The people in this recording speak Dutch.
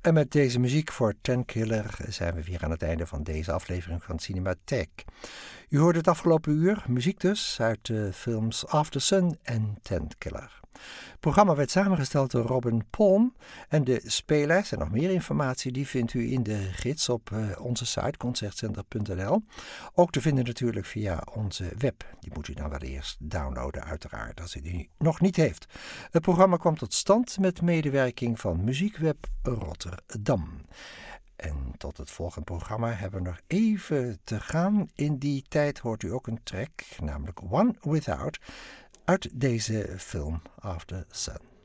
En met deze muziek voor Tenkiller zijn we weer aan het einde van deze aflevering van Cinematheek. U hoorde het afgelopen uur, muziek dus, uit de films After Sun en Tenkiller. Het programma werd samengesteld door Robin Palm en de spelers en nog meer informatie die vindt u in de gids op onze site concertcenter.nl. Ook te vinden natuurlijk via onze web. Die moet u dan wel eerst downloaden uiteraard als u die nog niet heeft. Het programma kwam tot stand met medewerking van Muziekweb Rotterdam. En tot het volgende programma hebben we nog even te gaan. In die tijd hoort u ook een track, namelijk One Without, uit deze film After Sun.